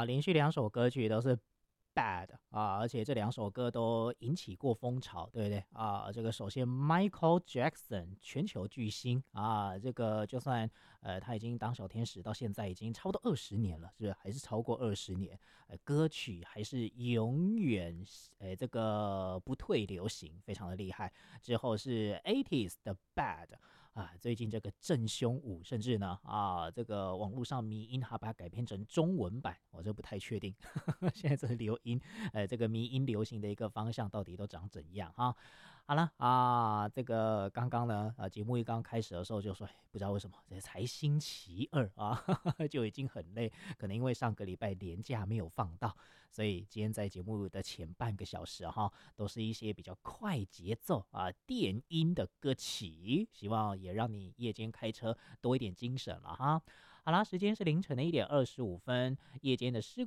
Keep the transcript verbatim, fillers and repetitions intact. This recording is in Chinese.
啊，连续两首歌曲都是 Bad 啊，而且这两首歌都引起过风潮，对不对啊？这个首先 Michael Jackson 全球巨星啊，这个就算呃他已经当小天使到现在已经差不多二十年了，是不是？还是超过二十年？呃，歌曲还是永远呃这个不退流行，非常的厉害。之后是 eighties 的 Bad。啊，最近这个郑兄舞，甚至呢啊，这个网络上迷音还把它改编成中文版，我这不太确定。现在这流音，呃，这个迷音流行的一个方向到底都长怎样哈？好了啊，这个刚刚呢，啊，节目一刚开始的时候就说，哎不知道为什么，这才星期二啊，就已经很累，可能因为上个礼拜连假没有放到，所以今天在节目的前半个小时哈，都是一些比较快节奏啊、电音的歌曲，希望也让你夜间开车多一点精神了哈。好啦，时间是凌晨的一点二十五分，夜间的诗